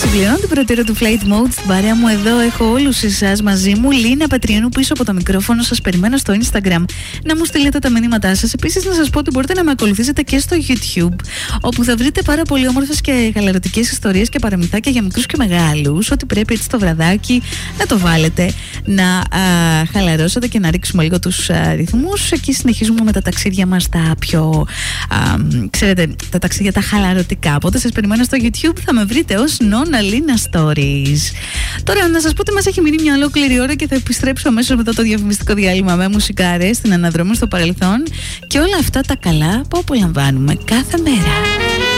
Συμπληρώνω την πρωτήρα του Flight Mode. Στην παρέα μου εδώ έχω όλους εσάς μαζί μου. Λίνα Πατριανού πίσω από το μικρόφωνο. Σας περιμένω στο Instagram να μου στείλετε τα μηνύματά σας. Επίσης να σας πω ότι μπορείτε να με ακολουθήσετε και στο YouTube, όπου θα βρείτε πάρα πολύ όμορφες και χαλαρωτικές ιστορίες και παραμυθάκια για μικρούς και μεγάλους. Ό,τι πρέπει έτσι το βραδάκι να το βάλετε, να χαλαρώσετε και να ρίξουμε λίγο τους ρυθμούς. Εκεί συνεχίζουμε με τα ταξίδια μας τα πιο, ξέρετε, τα ταξίδια τα χαλαρωτικά. Οπότε σας περιμένω στο YouTube, θα με βρείτε ως Νόνα Λίνα Stories. Τώρα να σας πω ότι μας έχει μείνει μια ολόκληρη ώρα και θα επιστρέψω αμέσως μετά το διαφημιστικό διάλειμμα με μουσικάρες, την αναδρομή στο παρελθόν και όλα αυτά τα καλά που απολαμβάνουμε κάθε μέρα.